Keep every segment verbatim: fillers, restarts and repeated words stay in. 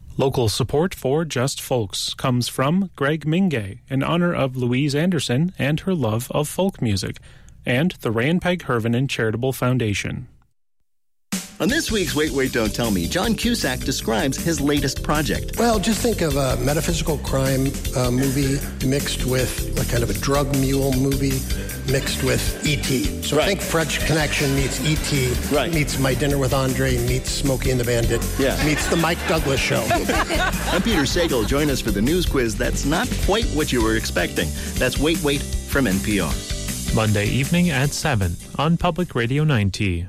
Local support for Just Folks comes from Greg Mingay in honor of Louise Anderson and her love of folk music, and the Randpeg Hervinen Charitable Foundation. On this week's Wait, Wait, Don't Tell Me, John Cusack describes his latest project. Well, just think of a metaphysical crime uh, movie mixed with a kind of a drug mule movie mixed with E T So right. I think French Connection meets E T Right. meets My Dinner with Andre, meets Smokey and the Bandit, Yeah. meets The Mike Douglas Show. I'm Peter Sagal. Join us for the news quiz that's not quite what you were expecting. That's Wait, Wait from N P R. Monday evening at seven on Public Radio ninety.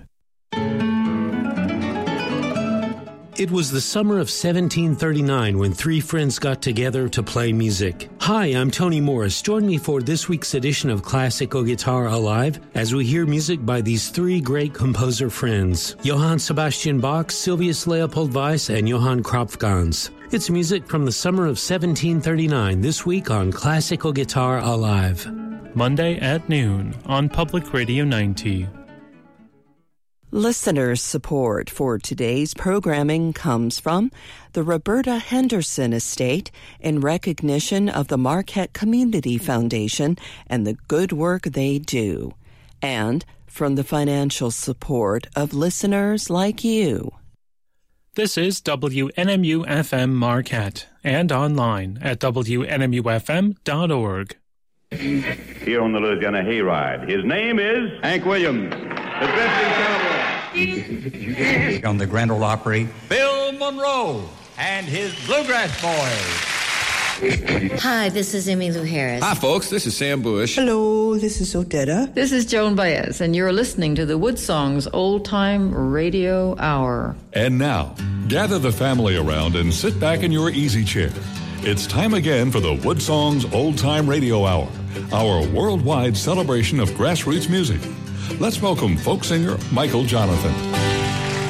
It was the summer of seventeen thirty-nine when three friends got together to play music. Hi, I'm Tony Morris. Join me for this week's edition of Classical Guitar Alive as we hear music by these three great composer friends, Johann Sebastian Bach, Sylvius Leopold Weiss, and Johann Kropfgans. It's music from the summer of seventeen thirty-nine this week on Classical Guitar Alive. Monday at noon on Public Radio ninety. Listener support for today's programming comes from the Roberta Henderson Estate in recognition of the Marquette Community Foundation and the good work they do, and from the financial support of listeners like you. This is W N M U F M Marquette and online at W N M U F M dot org. Here on the Louisiana Hayride, his name is Hank Williams, the drifting cowboy. On the Grand Ole Opry, Bill Monroe and his Bluegrass Boys. Hi, this is Emmylou Harris. Hi, folks. This is Sam Bush. Hello, this is Odetta. This is Joan Baez, and you're listening to the Woodsongs Old Time Radio Hour. And now, gather the family around and sit back in your easy chair. It's time again for the Woodsongs Old Time Radio Hour, our worldwide celebration of grassroots music. Let's welcome folk singer Michael Jonathan.